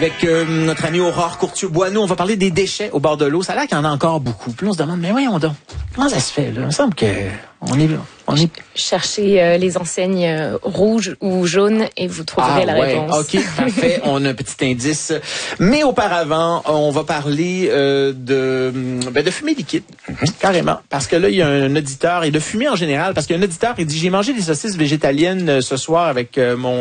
Avec notre ami Aurore Courtieu-Boineau, on va parler des déchets au bord de l'eau. Ça a l'air qu'il y en a encore beaucoup. Puis on se demande, mais voyons donc, comment ça se fait, là? Il me semble que on est... Cherchez les enseignes rouges ou jaunes et vous trouverez la réponse. OK, parfait. On a un petit indice. Mais auparavant, on va parler de fumée liquide, carrément. Parce que là, il y a un auditeur, et de fumée en général, parce qu'il y a un auditeur qui dit, j'ai mangé des saucisses végétaliennes ce soir avec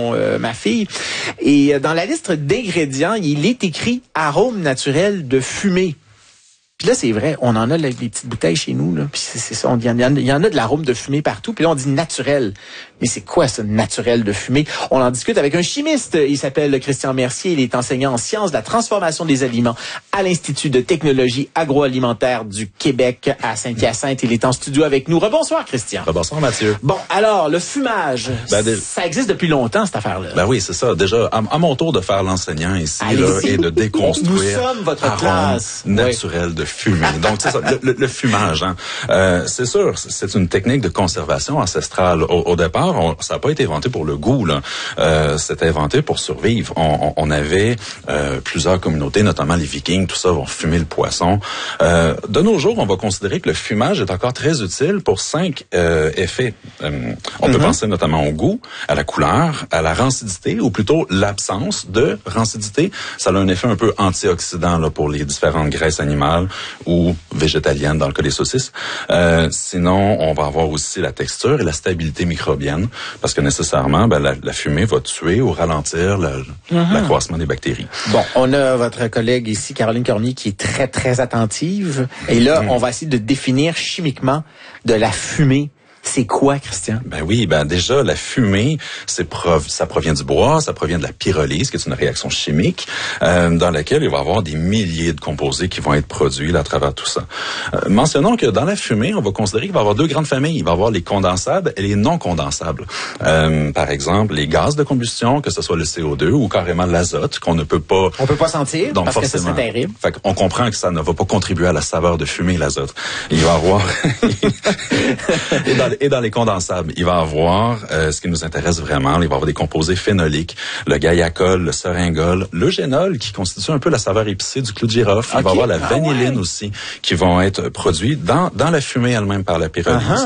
ma fille. Et dans la liste d'ingrédients, il est écrit arôme naturel de fumée. Puis là, c'est vrai, on en a les petites bouteilles chez nous, là. Puis c'est ça, il y en a de l'arôme de fumée partout. Puis là, on dit naturel. Mais c'est quoi ça, naturel de fumée? On en discute avec un chimiste. Il s'appelle Christian Mercier. Il est enseignant en sciences de la transformation des aliments à l'Institut de technologie agroalimentaire du Québec à Saint-Hyacinthe. Il est en studio avec nous. Rebonsoir, Christian. Rebonsoir, Mathieu. Bon, alors, le fumage, ça existe depuis longtemps, cette affaire-là. Ben oui, c'est ça. Déjà, à mon tour de faire l'enseignant ici, là, et de déconstruire nous sommes votre classe naturel de fumée. Donc, c'est ça, le fumage. Hein. C'est sûr, c'est une technique de conservation ancestrale. Au départ, ça n'a pas été inventé pour le goût. Là. C'était inventé pour survivre. On avait plusieurs communautés, notamment les Vikings, tout ça, vont fumer le poisson. De nos jours, on va considérer que le fumage est encore très utile pour 5 effets. On peut penser notamment au goût, à la couleur, à la rancidité, ou plutôt l'absence de rancidité. Ça a un effet un peu antioxydant là, pour les différentes graisses animales ou végétaliennes dans le cas des saucisses. Sinon, on va avoir aussi la texture et la stabilité microbienne, parce que nécessairement, la fumée va tuer ou ralentir l'accroissement des bactéries. Bon, on a votre collègue ici, Caroline Cormier, qui est très, très attentive. Et là, on va essayer de définir chimiquement de la fumée. C'est quoi, Christian? Ben oui, déjà, la fumée, ça provient du bois, ça provient de la pyrolyse, qui est une réaction chimique, dans laquelle il va y avoir des milliers de composés qui vont être produits là, à travers tout ça. Mentionnons que dans la fumée, on va considérer qu'il va y avoir 2 grandes familles. Il va y avoir les condensables et les non condensables. Par exemple, les gaz de combustion, que ce soit le CO2 ou carrément l'azote, qu'on ne peut pas... On peut pas sentir, donc parce forcément, que ça serait terrible. Fait qu'on comprend que ça ne va pas contribuer à la saveur de fumée, l'azote. Il va y avoir... Et dans les condensables, il va y avoir ce qui nous intéresse vraiment. Il va y avoir des composés phénoliques, le guaiacol, le syringol, l'eugénol qui constitue un peu la saveur épicée du clou de girofle. Il va y avoir la vanilline aussi qui vont être produits dans la fumée elle-même par la pyrolyse.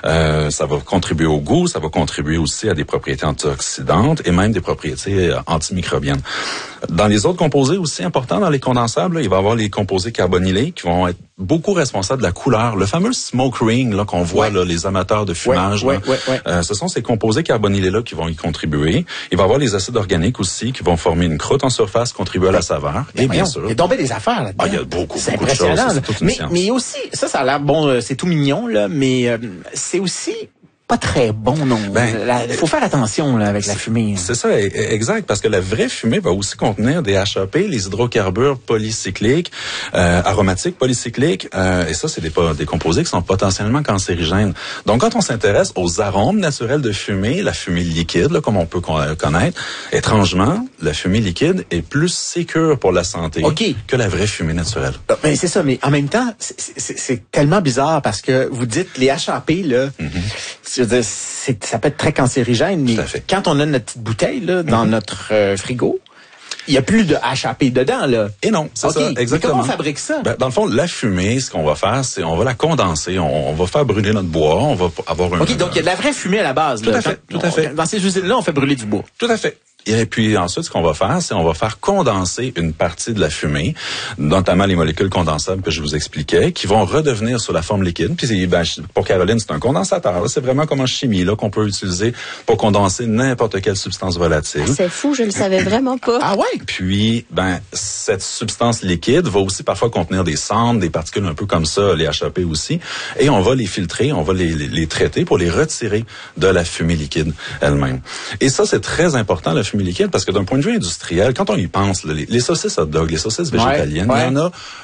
Ça va contribuer au goût, ça va contribuer aussi à des propriétés antioxydantes et même des propriétés antimicrobiennes. Dans les autres composés aussi importants dans les condensables, il va y avoir les composés carbonylés qui vont être beaucoup responsables de la couleur. Le fameux smoke ring là qu'on voit là, les amateurs de fumage. Ce sont ces composés carbonylés-là qui vont y contribuer. Il va y avoir les acides organiques aussi qui vont former une croûte en surface, contribuer à la saveur. Et bien sûr. Il y a tombé des affaires là-dedans. Il y a beaucoup de choses. C'est toute une science. Mais aussi, ça a l'air bon, c'est tout mignon, là, mais c'est aussi pas très bon, non. Il faut faire attention là, avec la fumée. C'est ça, exact, parce que la vraie fumée va aussi contenir des HAP, les hydrocarbures polycycliques, aromatiques polycycliques, et ça, c'est des composés qui sont potentiellement cancérigènes. Donc, quand on s'intéresse aux arômes naturels de fumée, la fumée liquide, là, comme on peut connaître, étrangement, la fumée liquide est plus sécure pour la santé que la vraie fumée naturelle. Mais c'est ça, mais en même temps, c'est tellement bizarre parce que vous dites les HAP, là, je veux dire, ça peut être très cancérigène, mais quand on a notre petite bouteille là, dans notre frigo, il n'y a plus de HAP dedans, là. Et non, c'est ça, exactement. Mais comment on fabrique ça? Dans le fond, la fumée, ce qu'on va faire, c'est on va la condenser, on va faire brûler notre bois, on va avoir un... OK, donc il y a de la vraie fumée à la base. Tout à fait. Dans ces usines-là, on fait brûler du bois. Tout à fait. Et puis ensuite, ce qu'on va faire, c'est on va faire condenser une partie de la fumée, notamment les molécules condensables que je vous expliquais, qui vont redevenir sous la forme liquide. Puis pour Caroline, c'est un condensateur. C'est vraiment comme en chimie là qu'on peut utiliser pour condenser n'importe quelle substance volatile. C'est fou, je le savais vraiment pas. Ah ouais. Puis cette substance liquide va aussi parfois contenir des cendres, des particules un peu comme ça, les HAP aussi, et on va les filtrer, on va les traiter pour les retirer de la fumée liquide elle-même. Et ça, c'est très important, la fumée liquide, parce que d'un point de vue industriel, quand on y pense, les saucisses hot dog, les saucisses végétaliennes, il y en a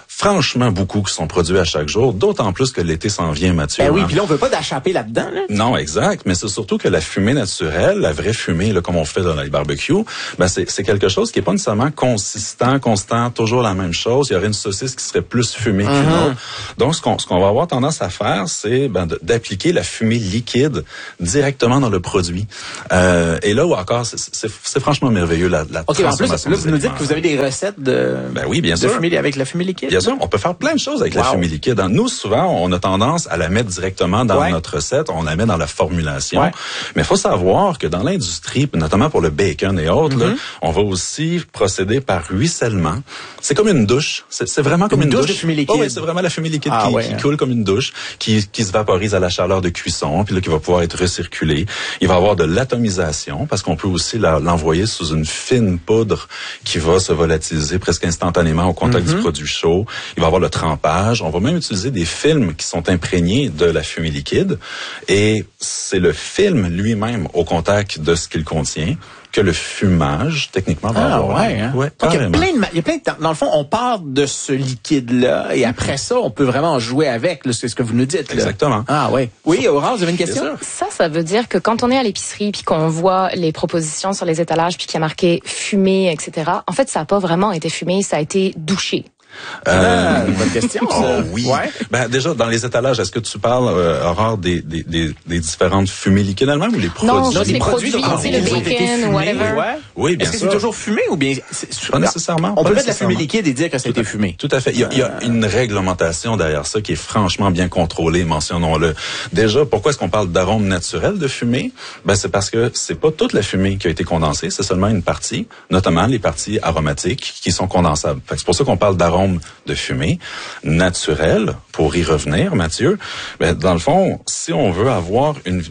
franchement beaucoup qui sont produits à chaque jour, d'autant plus que l'été s'en vient, Mathieu. Ben oui, puis là, on veut pas d'échapper là-dedans. Là. Non, exact, mais c'est surtout que la fumée naturelle, la vraie fumée, là, comme on fait dans les barbecues, ben c'est quelque chose qui est pas nécessairement constant, toujours la même chose. Il y aurait une saucisse qui serait plus fumée qu'une autre. Donc, ce qu'on va avoir tendance à faire, c'est d'appliquer la fumée liquide directement dans le produit. Et là où encore, c'est franchement merveilleux la transformation. En plus, là, vous nous dites que vous avez des recettes de fumée avec la fumée liquide. Bien sûr, on peut faire plein de choses avec la fumée liquide. Nous, souvent, on a tendance à la mettre directement dans notre recette, on la met dans la formulation. Ouais. Mais il faut savoir que dans l'industrie, notamment pour le bacon et autres, là, on va aussi procéder par ruissellement. C'est comme une douche. C'est vraiment comme une douche de fumée liquide. Oh, oui, c'est vraiment la fumée liquide qui coule comme une douche, qui se vaporise à la chaleur de cuisson, puis là, qui va pouvoir être recirculée. Il va y avoir de l'atomisation, parce qu'on peut aussi l'envoyer sous une fine poudre qui va se volatiliser presque instantanément au contact du produit chaud. Il va y avoir le trempage. On va même utiliser des films qui sont imprégnés de la fumée liquide. Et c'est le film lui-même au contact de ce qu'il contient que le fumage, techniquement, va avoir. Ouais, hein? Ouais, donc, il y a plein de temps. Dans le fond, on part de ce liquide-là et après ça, on peut vraiment jouer avec. C'est ce que vous nous dites. Là. Exactement. Ah ouais. Oui, Aurore, vous avez une question? Ça veut dire que quand on est à l'épicerie puis qu'on voit les propositions sur les étalages puis qu'il y a marqué fumé, etc., en fait, ça n'a pas vraiment été fumé, ça a été douché. Bonne question. Oh, oui. Ouais. Ben déjà dans les étalages, est-ce que tu parles Aurore des différentes fumées liquides elles-mêmes ou les produits? Non, les produits, le bacon ou whatever. Ouais. Oui, bien sûr. Est-ce que c'est toujours fumé ou bien pas nécessairement. On peut mettre la fumée liquide et dire que c'était fumé. Tout à fait. Il y a une réglementation derrière ça qui est franchement bien contrôlée, mentionnons-le. Déjà, pourquoi est-ce qu'on parle d'arôme naturel de fumée? Ben c'est parce que c'est pas toute la fumée qui a été condensée, c'est seulement une partie, notamment les parties aromatiques qui sont condensables. Fait que c'est pour ça qu'on parle d'arôme de fumée naturelle. Pour y revenir, Mathieu, ben, dans le fond, si on veut avoir une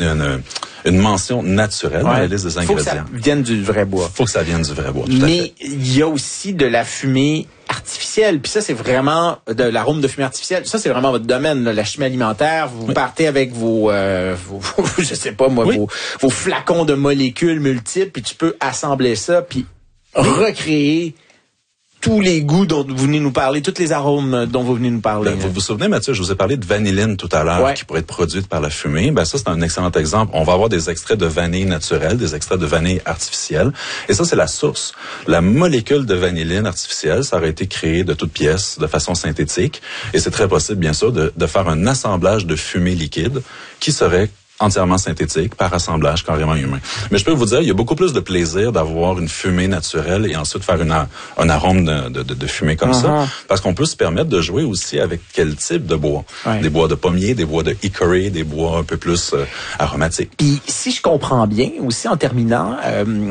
mention naturelle dans la liste des ingrédients. Faut que ça vienne du vrai bois. Faut que ça vienne du vrai bois, tout à fait. Mais il y a aussi de la fumée artificielle. Puis ça, c'est vraiment de l'arôme de fumée artificielle. Ça, c'est vraiment votre domaine, là, la chimie alimentaire. Vous partez avec vos je sais pas moi, vos flacons de molécules multiples, puis tu peux assembler ça, puis recréer tous les goûts dont vous venez nous parler, tous les arômes dont vous venez nous parler. Vous vous souvenez, Mathieu, je vous ai parlé de vanilline tout à l'heure, qui pourrait être produite par la fumée. Ben ça, c'est un excellent exemple. On va avoir des extraits de vanille naturelle, des extraits de vanille artificielle. Et ça, c'est la source. La molécule de vanilline artificielle, ça aurait été créé de toutes pièces, de façon synthétique. Et c'est très possible, bien sûr, de faire un assemblage de fumée liquide qui serait entièrement synthétique, par assemblage carrément humain. Mais je peux vous dire, il y a beaucoup plus de plaisir d'avoir une fumée naturelle et ensuite faire un arôme de fumée comme ça, parce qu'on peut se permettre de jouer aussi avec quel type de bois. Des bois de pommier, des bois de hickory, des bois un peu plus aromatiques. Puis, si je comprends bien, aussi en terminant,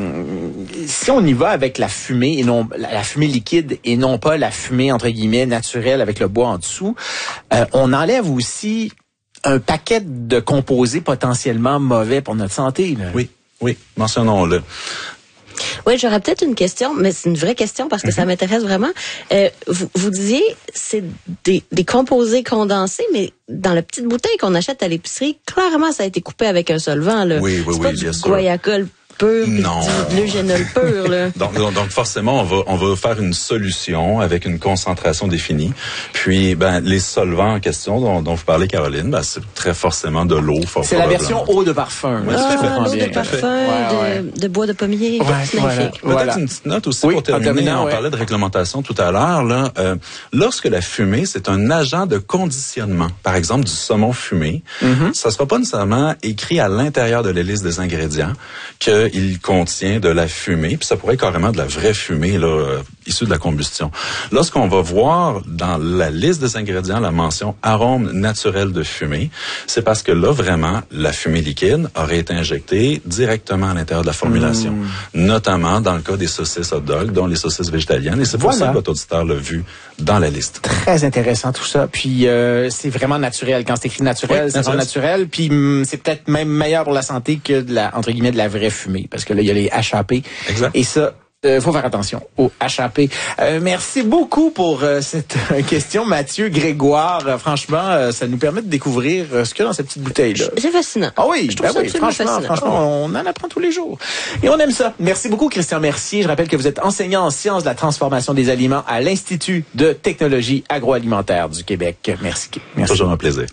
si on y va avec la fumée et non la fumée liquide et non pas la fumée entre guillemets naturelle avec le bois en dessous, on enlève aussi un paquet de composés potentiellement mauvais pour notre santé. Là. Oui, mentionnons-le. Oui, j'aurais peut-être une question, mais c'est une vraie question parce que ça m'intéresse vraiment. Vous disiez, c'est des composés condensés, mais dans la petite bouteille qu'on achète à l'épicerie, clairement, ça a été coupé avec un solvant. Là. Oui, bien sûr. Guayacol pur, non. Du l'eugénol pur, là. donc forcément, on va faire une solution avec une concentration définie. Puis, les solvants en question dont vous parlez, Caroline, c'est très forcément de l'eau. C'est la version eau de parfum. L'eau de parfum, de bois de pommier. Magnifique. Peut-être une petite note aussi pour terminer. On parlait de réglementation tout à l'heure. Là, lorsque la fumée, c'est un agent de conditionnement, par exemple du saumon fumé, ça sera pas nécessairement écrit à l'intérieur de la liste des ingrédients qu'il contient de la fumée, puis ça pourrait être carrément de la vraie fumée là, issue de la combustion. Lorsqu'on va voir dans la liste des ingrédients la mention arôme naturel de fumée, c'est parce que là, vraiment, la fumée liquide aurait été injectée directement à l'intérieur de la formulation, notamment dans le cas des saucisses hot dog, dont les saucisses végétaliennes, et c'est pour ça que votre auditeur l'a vu dans la liste. Très intéressant tout ça, puis c'est vraiment naturel. Quand c'est écrit naturel, c'est vraiment naturel, puis c'est peut-être même meilleur pour la santé que entre guillemets de la vraie fumée, parce que là, il y a les HAP. Exact. Et ça, faut faire attention au HAP. Merci beaucoup pour cette question, Mathieu Grégoire. Franchement, ça nous permet de découvrir ce qu'il y a dans cette petite bouteille-là. C'est fascinant. Ah oui, je trouve ça absolument fascinant. Franchement, on en apprend tous les jours. Et on aime ça. Merci beaucoup, Christian Mercier. Je rappelle que vous êtes enseignant en sciences de la transformation des aliments à l'Institut de technologie agroalimentaire du Québec. Merci. Toujours un plaisir.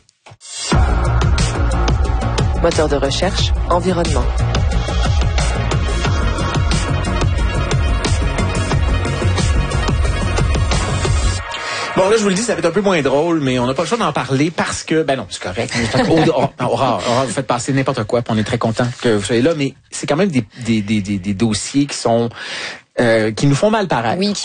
Moteur de recherche, environnement. Bon, là, je vous le dis, ça va être un peu moins drôle, mais on n'a pas le choix d'en parler parce que, ben non, c'est correct. Aurore, vous faites passer n'importe quoi, puis on est très content que vous soyez là, mais c'est quand même des dossiers qui sont, qui nous font mal paraître. Oui,